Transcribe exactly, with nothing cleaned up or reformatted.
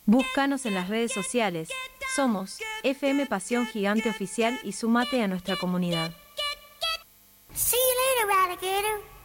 Búscanos en las redes sociales. Somos F M Pasión Gigante Oficial y sumate a nuestra comunidad. See you later, alligator.